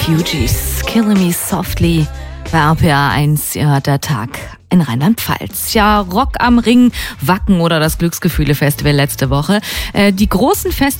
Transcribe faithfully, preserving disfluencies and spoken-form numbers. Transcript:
Fugees, Killing Me Softly bei R P R eins, ihr hört der Tag in Rheinland-Pfalz. Ja, Rock am Ring, Wacken oder das Glücksgefühle-Festival letzte Woche. Äh, die großen Festivals